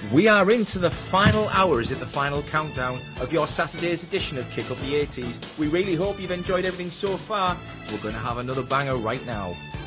We are into the final hour, is it the final countdown of your Saturday's edition of Kick Up the 80s. We really hope you've enjoyed everything so far. We're going to have another banger right now.